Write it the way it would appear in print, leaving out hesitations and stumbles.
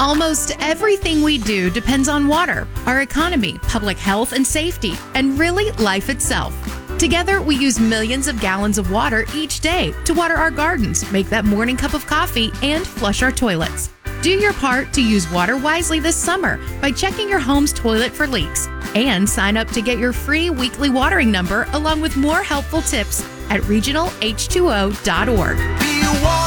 Almost everything we do depends on water, our economy, public health and safety, and really life itself. Together, we use millions of gallons of water each day to water our gardens, make that morning cup of coffee, and flush our toilets. Do your part to use water wisely this summer by checking your home's toilet for leaks. And sign up to get your free weekly watering number along with more helpful tips at regionalh2o.org.